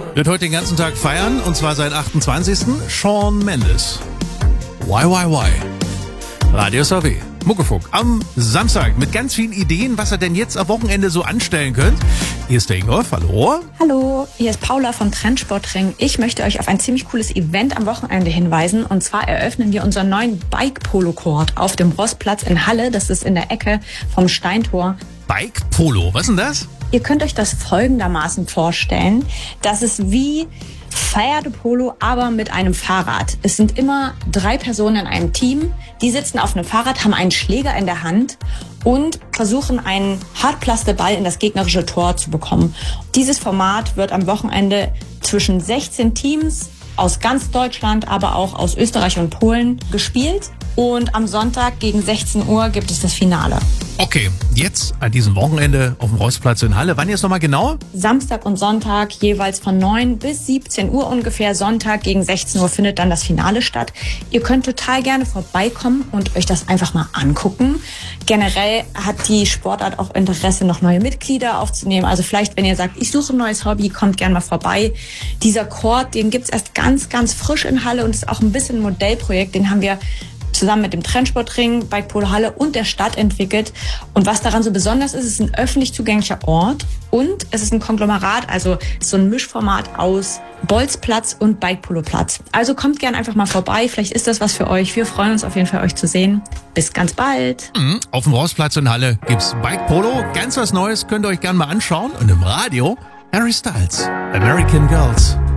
Wird heute den ganzen Tag feiern, und zwar seinen 28. Shawn Mendes. Why? Radio SAW. Muckefunk am Samstag mit ganz vielen Ideen, was ihr denn jetzt am Wochenende so anstellen könnt. Hier ist der Ingolf, hallo. Hallo, hier ist Paula von Trendsportring. Ich möchte euch auf ein ziemlich cooles Event am Wochenende hinweisen. Und zwar eröffnen wir unseren neuen Bike-Polo-Court auf dem Rossplatz in Halle. Das ist in der Ecke vom Steintor. Bike-Polo, was ist denn das? Ihr könnt euch das folgendermaßen vorstellen. Das ist wie Pferdepolo, aber mit einem Fahrrad. Es sind immer 3 Personen in einem Team. Die sitzen auf einem Fahrrad, haben einen Schläger in der Hand und versuchen, einen Hartplastikball in das gegnerische Tor zu bekommen. Dieses Format wird am Wochenende zwischen 16 Teams aus ganz Deutschland, aber auch aus Österreich und Polen gespielt. Und am Sonntag gegen 16 Uhr gibt es das Finale. Okay, jetzt an diesem Wochenende auf dem Rossplatz in Halle. Wann jetzt nochmal genau? Samstag und Sonntag jeweils von 9 bis 17 Uhr ungefähr. Sonntag gegen 16 Uhr findet dann das Finale statt. Ihr könnt total gerne vorbeikommen und euch das einfach mal angucken. Generell hat die Sportart auch Interesse, noch neue Mitglieder aufzunehmen. Also vielleicht, wenn ihr sagt, ich suche ein neues Hobby, kommt gerne mal vorbei. Dieser Court, den gibt's erst ganz frisch in Halle und ist auch ein bisschen ein Modellprojekt. Den haben wir zusammen mit dem Trendsportring, Bike Polo Halle und der Stadt entwickelt. Und was daran so besonders ist, es ist ein öffentlich zugänglicher Ort und es ist ein Konglomerat, also so ein Mischformat aus Bolzplatz und Bike Polo Platz. Also kommt gerne einfach mal vorbei, vielleicht ist das was für euch. Wir freuen uns auf jeden Fall, euch zu sehen. Bis ganz bald. Auf dem Rossplatz in Halle gibt's Bike Polo, ganz was Neues, könnt ihr euch gerne mal anschauen. Und im Radio Harry Styles, American Girls.